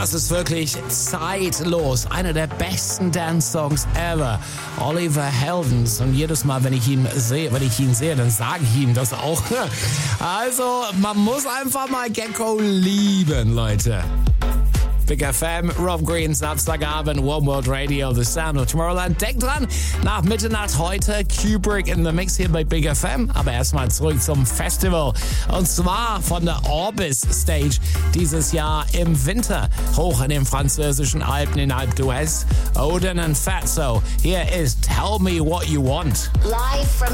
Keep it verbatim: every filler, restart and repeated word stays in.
Das ist wirklich zeitlos. Einer der besten Dance-Songs ever. Oliver Heldens. Und jedes Mal, wenn ich ihn sehe, wenn ich ihn sehe, dann sage ich ihm das auch. Also, man muss einfach mal Gecko lieben, Leute. Big F M, Rob Green, Samstagabend, One World Radio, The Sound of Tomorrowland. Denkt dran, nach Mitternacht heute Kubrick in the Mix hier bei Big F M. Aber erstmal zurück zum Festival. Und zwar von der Orbis Stage dieses Jahr im Winter. Hoch in den französischen Alpen in Alpe d'Huez. Odin and Fatso. Here is Tell Me What You Want. Live from